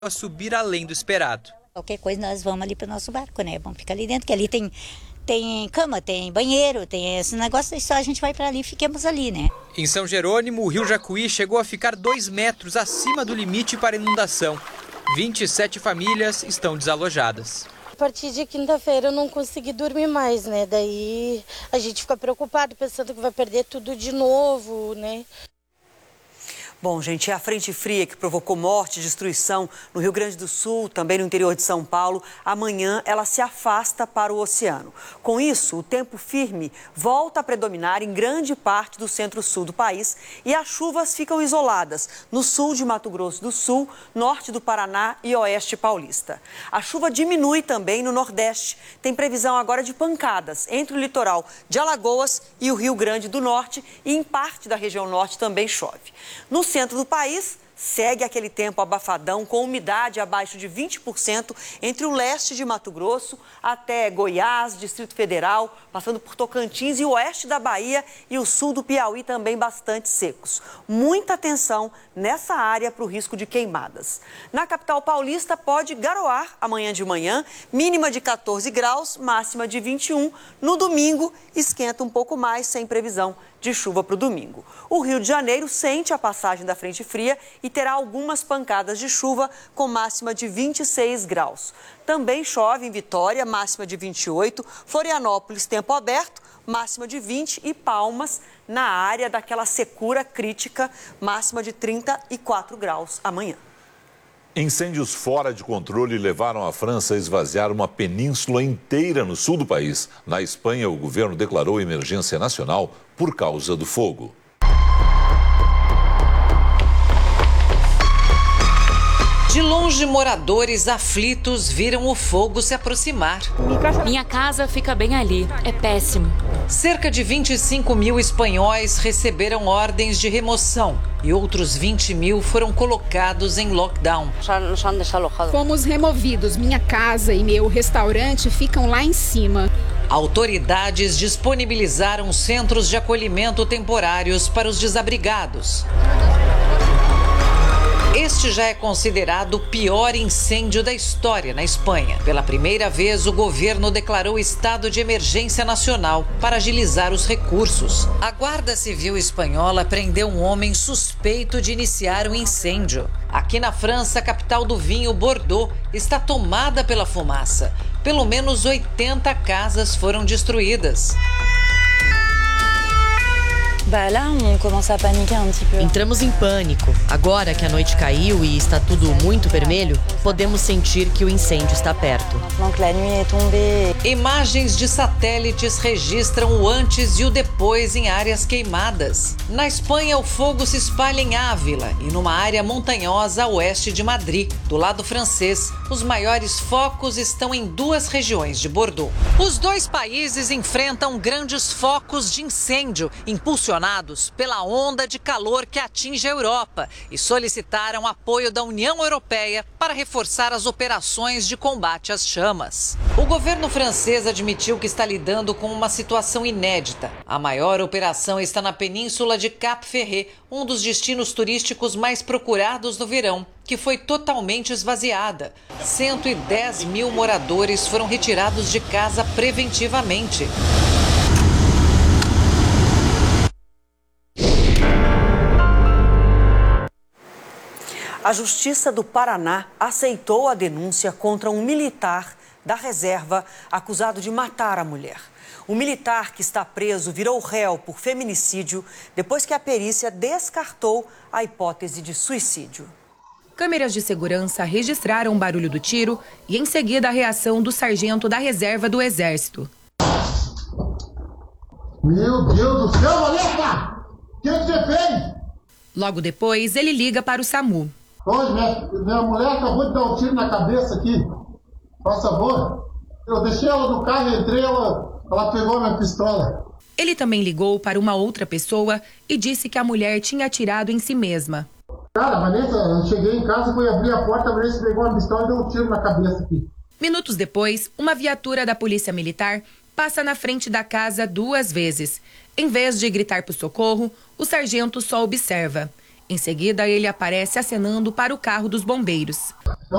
a subir além do esperado. Qualquer coisa nós vamos ali para o nosso barco, né? Vamos ficar ali dentro, que ali tem cama, tem banheiro, tem esse negócio, e só a gente vai para ali e fiquemos ali, né? Em São Jerônimo, o rio Jacuí chegou a ficar 2 metros acima do limite para inundação. 27 famílias estão desalojadas. A partir de quinta-feira eu não consegui dormir mais, né? Daí a gente fica preocupado, pensando que vai perder tudo de novo, né? Bom, gente, é a frente fria que provocou morte e destruição no Rio Grande do Sul, também no interior de São Paulo. Amanhã ela se afasta para o oceano. Com isso, o tempo firme volta a predominar em grande parte do centro-sul do país e as chuvas ficam isoladas no sul de Mato Grosso do Sul, norte do Paraná e oeste paulista. A chuva diminui também no Nordeste. Tem previsão agora de pancadas entre o litoral de Alagoas e o Rio Grande do Norte e em parte da região norte também chove. No centro do país, segue aquele tempo abafadão com umidade abaixo de 20% entre o leste de Mato Grosso até Goiás, Distrito Federal, passando por Tocantins e o oeste da Bahia e o sul do Piauí também bastante secos. Muita atenção nessa área para o risco de queimadas. Na capital paulista pode garoar amanhã de manhã, mínima de 14 graus, máxima de 21. No domingo, esquenta um pouco mais, sem previsão de chuva para o domingo. O Rio de Janeiro sente a passagem da frente fria e terá algumas pancadas de chuva com máxima de 26 graus. Também chove em Vitória, máxima de 28, Florianópolis, tempo aberto, máxima de 20 e Palmas, na área daquela secura crítica, máxima de 34 graus amanhã. Incêndios fora de controle levaram a França a esvaziar uma península inteira no sul do país. Na Espanha, o governo declarou emergência nacional por causa do fogo. De longe, moradores aflitos viram o fogo se aproximar. Minha casa fica bem ali. É péssimo. Cerca de 25 mil espanhóis receberam ordens de remoção e outros 20 mil foram colocados em lockdown. Fomos removidos. Minha casa e meu restaurante ficam lá em cima. Autoridades disponibilizaram centros de acolhimento temporários para os desabrigados. Este já é considerado o pior incêndio da história na Espanha. Pela primeira vez, o governo declarou estado de emergência nacional para agilizar os recursos. A Guarda Civil espanhola prendeu um homem suspeito de iniciar um incêndio. Aqui na França, a capital do vinho, Bordeaux, está tomada pela fumaça. Pelo menos 80 casas foram destruídas. Entramos em pânico. Agora que a noite caiu e está tudo muito vermelho, podemos sentir que o incêndio está perto. Imagens de satélites registram o antes e o depois em áreas queimadas. Na Espanha, o fogo se espalha em Ávila e numa área montanhosa a oeste de Madrid. Do lado francês, os maiores focos estão em 2 regiões de Bordeaux. Os 2 países enfrentam grandes focos de incêndio, impulsionados pela onda de calor que atinge a Europa, e solicitaram apoio da União Europeia para reforçar as operações de combate às chamas. O governo francês admitiu que está lidando com uma situação inédita. A maior operação está na península de Cap Ferret, um dos destinos turísticos mais procurados no verão, que foi totalmente esvaziada. 110 mil moradores foram retirados de casa preventivamente. A Justiça do Paraná aceitou a denúncia contra um militar da reserva acusado de matar a mulher. O militar que está preso virou réu por feminicídio depois que a perícia descartou a hipótese de suicídio. Câmeras de segurança registraram o barulho do tiro e, em seguida, a reação do sargento da reserva do Exército. Meu Deus do céu, Valeta! O que você fez? Logo depois, ele liga para o SAMU. Hoje, minha mulher acabou de dar um tiro na cabeça aqui. Por favor. Eu deixei ela no carro, entrei, ela pegou a minha pistola. Ele também ligou para uma outra pessoa e disse que a mulher tinha atirado em si mesma. Cara, Vanessa, eu cheguei em casa, fui abrir a porta, a Vanessa pegou a pistola e deu um tiro na cabeça aqui. Minutos depois, uma viatura da Polícia Militar passa na frente da casa 2 vezes. Em vez de gritar por socorro, o sargento só observa. Em seguida, ele aparece acenando para o carro dos bombeiros.